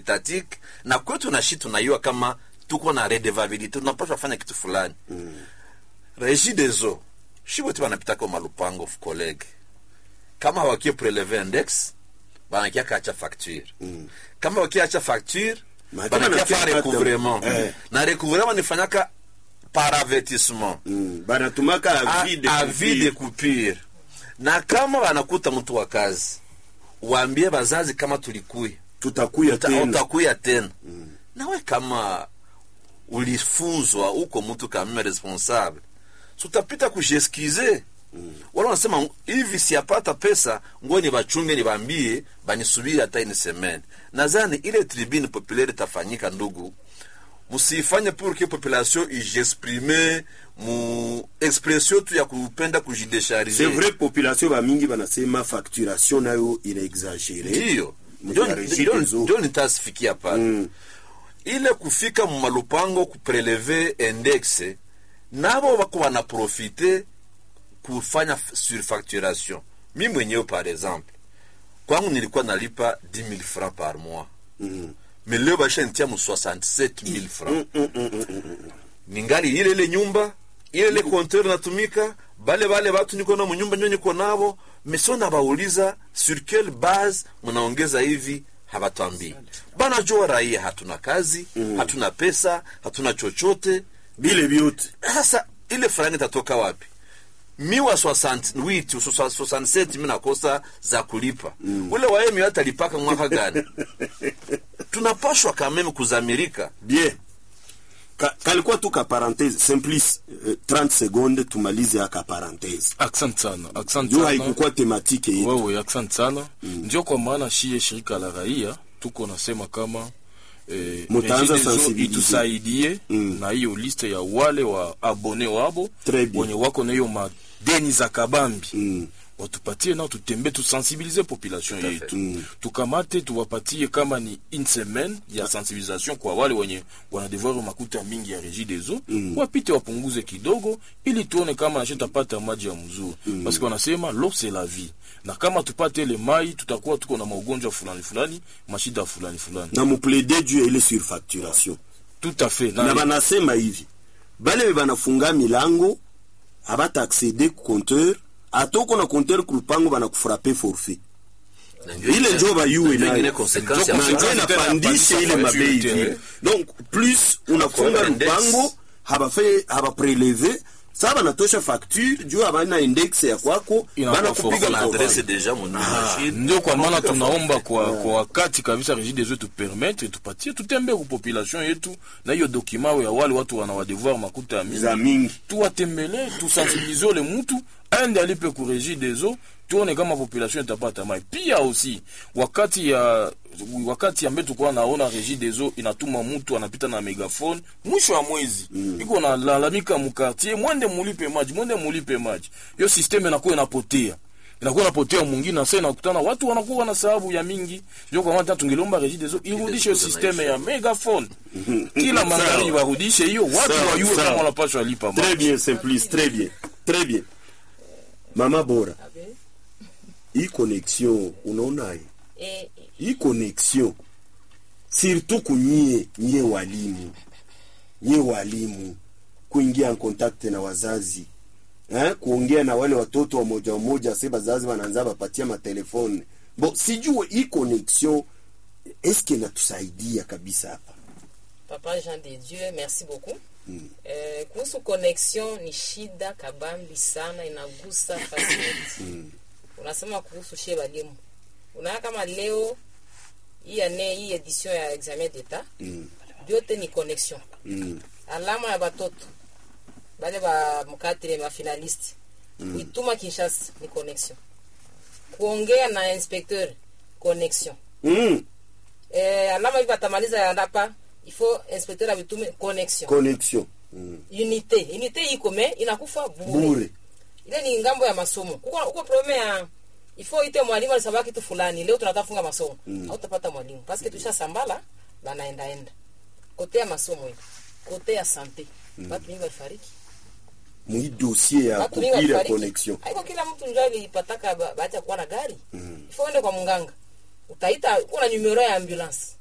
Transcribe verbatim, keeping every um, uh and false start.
étatique na kwetu na shitu tunaiwa kama tuko na redevabilité tunapaswa kufanya kitu fulani. Mm. Régie des eaux shibo tu banapita kwa malupango of collègue kama wakie prélever index banakia kacha facture. Mm. Kama wakia acha facture banakia faire recouvrement. Eh. Na recouvrement nifanyaka par avertissement. Mm. Banatumaka avis de avis de coupure. Na kama wanakuta mtu wa kazi waambie bazazi kama tulikuya tutakuya tena utakuya tena. Mm. Nawe kama ulifunzwa uko mtu kama responsable tutapita kujeskize. Mm. Wala wanasema hivi siapata pesa ngoni bachunge ni bambie banisubiri hata ni semaine. Nadhani ile tribune populaire tafanyika ndugu. Musifanye pour que population ijexprime mu expression tu ya kupenda kujidesharger. C'est vrai population ba mingi banasema facturation nayo ile exagérée. Ndio. Ndio ndio nitasifikia pale. Mm. Ile kufika mu malupango kuprelever index nabo bako wana profiter kufanya surfacturation. Mimi mwenyewe par exemple kwangu nilikuwa nalipa dix mille francs par mois. Mm. Mais leo basha nitia mu soixante-sept mille francs. Mm, mm, mm, mm, mm. Ningali ile ile nyumba, ile ile compteur natumika, bale bale watu niko na nyumba nyonyi niko nabo, mesona bauliza sur quelle base mnaongeza hivi habatuambii. Bana jua raia hatuna kazi, mm. hatuna pesa, hatuna chochote, bile vyote. Sasa ile franga itatoka wapi? Miwa soixante-huit ou soixante-sept mimi nakosa za kulipa. Mm. Ule wae miwa atalipaka mwaka gani? Tunapashwa kama kuzamirika. Bien. Ka, kalikuwa tu ka parenthèse simplice uh, trente secondes tumalize aka parenthèse. Accent sana, accent sana. Ndio haikuwa tematike yetu. Wewe accent sana. Mm. Ndio kwa maana shie shirika la raia tuko nasema kama eh mutaanza sensibiliser itusaidie mm. na hiyo liste ya wale wa abone wabo wenye wako na hiyo madeni za kabambi. Mm. Watupatie na tutembe tu sensibiliser population yetu. Mm. Tukamate tuwapatie kama ni une semaine ya sensibilisation kwa wale wenye wana devoir makuta mingi ya Régie des eaux. Mm. Wapite wapunguze kidogo ili tuone kama nashe tapata maji ya mzuri. Mm. Parce que wanasema l'eau c'est la vie. Na kama tupate ile mai tutakuwa tuko na magonjwa fulani fulani, mashida fulani fulani. Na muplaide juu ile surfacturation. Tout à fait. Na, na banasema hivi. Bale banafunga milango abata accéder ku compteur atoko na compteur kulupango bana kufraper forfait. Ile ndio ba yue na ile conséquence na pandishe ile mabei. Donc plus unafunga lupango haba fait haba prélever saba natosha facture juu abana index ya kwako bana kupiga na adresse déjà mon machine. Ndio kwa maana tunaomba kwa kwa wakati kabisa Régie des eaux tu permettre tupatie tutembe kwa population yetu na hiyo document ya wale watu wana devoir makuta mingi. Tuwatembele tu sensibiliser le mtu aende alipe ku Régie des eaux tuone kama population itapata mai. Pia aussi wakati ya wakati ambaye tulikuwa naona Régie des eaux inatuma mtu anapita na megaphone mwisho wa mwezi. Mm. Iko na lalamika mu quartier mwende mulipe maji, mwende mulipe maji. Hiyo system inakuwa inapotea. Inakuwa inapotea mwingine sasa inakutana watu wanakuwa na sababu ya mingi. Ndio kwa maana tungelomba Régie des eaux irudishe system ya megaphone. Kila magari warudishe hiyo watu wajue kama wanapaswa lipa maji. Très bien Simplice, très bien. Très bien. Mama Bora. Hii connexion unaona hii? Eh, hii connexion surtout kunyie nyie walimu. Nyie walimu kuingia en contact na wazazi. Eh, kuongea na wale watoto wa moja moja sasa wazazi wanaanza bapatia ma telefone. Bon, sijue hii connexion est-ce que inatusaidia kabisa hapa? Papa Jean de Dieu, merci beaucoup. Mm. Eh, kuhusu connexion ni shida kabambi sana, inagusa facility. Mm. Unasema kuhusu shie walimu. Unaona kama leo hii ane hii edition ya examen d'etat, mm. yote ni connexion. Mm. Alama ya batoto bale ba mkatire ma finalist. Mm. Kuituma Kinshasa ni connexion. Kuongea na inspecteur connexion. Mm. Eh, alama hivi batamaliza ya ndapa il faut inspecteur abitume connexion. Connexion. Mm. Unité, unité iko me inakufa bure. Bure. Ile ni ngambo ya masomo. Kuko uko problème ya il faut ite mwalimu alisaba kitu fulani. Leo tunataka funga masomo. Mm. Au utapata mwalimu parce que tusha sambala banaenda enda. Kote ya masomo hiyo. Kote ya santé. Mm. Watu wengi wafariki. Mwi dossier ya kupira connexion. Haiko kila mtu njoo alipataka baada kuwa na gari. Mm. Il faut ende kwa munganga. Utaita kuna numero ya ambulance.